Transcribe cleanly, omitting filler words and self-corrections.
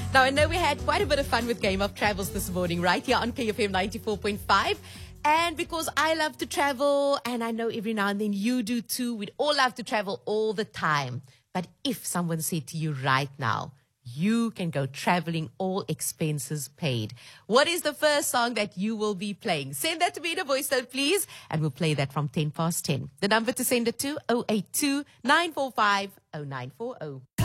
Now, I know we had quite a bit of fun with Game of Travels this morning, right here on KFM 94.5. And because I love to travel, and I know every now and then you do too, we'd all love to travel all the time. But if someone said to you right now, you can go traveling, all expenses paid, what is the first song that you will be playing? Send that to me in a voice note, please, and we'll play that from 10 past 10. The number to send it to, 082 945 0940.